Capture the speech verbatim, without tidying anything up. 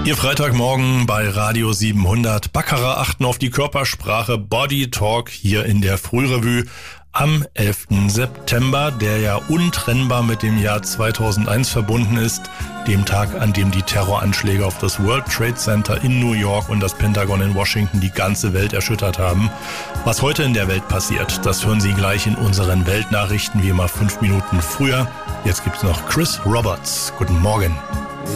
Ihr Freitagmorgen bei Radio siebenhundert. Baccarat achten auf die Körpersprache. Body Talk hier in der Frührevue am elften September, der ja untrennbar mit dem Jahr zweitausendeins verbunden ist, dem Tag, an dem die Terroranschläge auf das World Trade Center in New York und das Pentagon in Washington die ganze Welt erschüttert haben. Was heute in der Welt passiert, das hören Sie gleich in unseren Weltnachrichten, wie immer fünf Minuten früher. Jetzt gibt's noch Chris Roberts. Guten Morgen.